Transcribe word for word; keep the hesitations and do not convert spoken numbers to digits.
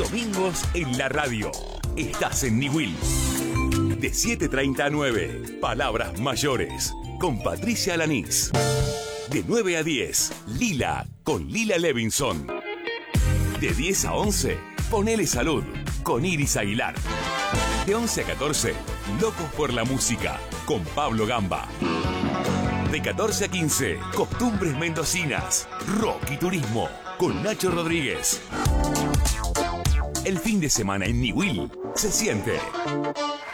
Domingos en la radio. Estás en Niwil. De siete treinta a nueve, Palabras Mayores, con Patricia Alanís. De nueve a diez, Lila, con Lila Levinson. De diez a once, Ponele Salud, con Iris Aguilar. De once a catorce, Locos por la Música, con Pablo Gamba. De catorce a quince, Costumbres Mendocinas, Rock y Turismo, con Nacho Rodríguez. El fin de semana en Niwil se siente.